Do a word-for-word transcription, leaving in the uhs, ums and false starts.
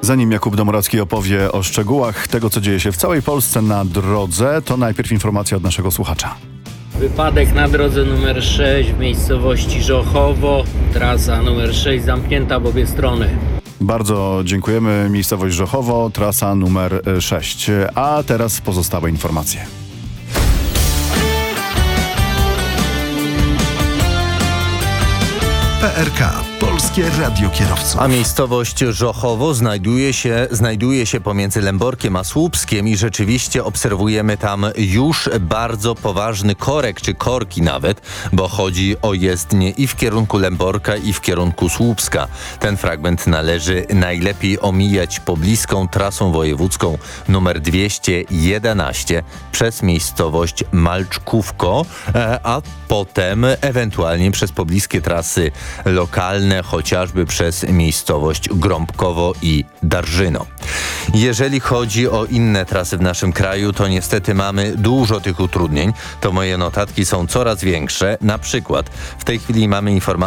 Zanim Jakub Domoracki opowie o szczegółach tego, co dzieje się w całej Polsce na drodze, to najpierw informacja od naszego słuchacza. Wypadek na drodze numer sześć w miejscowości Żochowo. Trasa numer sześć zamknięta w obie strony. Bardzo dziękujemy. Miejscowość Żochowo, trasa numer sześć. A teraz pozostałe informacje. P R K. Polskie Radio Kierowców. A miejscowość Żochowo znajduje się, znajduje się pomiędzy Lęborkiem a Słupskiem i rzeczywiście obserwujemy tam już bardzo poważny korek, czy korki nawet, bo chodzi o jezdnię i w kierunku Lęborka, i w kierunku Słupska. Ten fragment należy najlepiej omijać pobliską trasą wojewódzką numer dwieście jedenaście przez miejscowość Malczkówko, a potem ewentualnie przez pobliskie trasy lokalne, chociażby przez miejscowość Grąbkowo i Darżyno. Jeżeli chodzi o inne trasy w naszym kraju, to niestety mamy dużo tych utrudnień. To moje notatki są coraz większe. Na przykład w tej chwili mamy informację,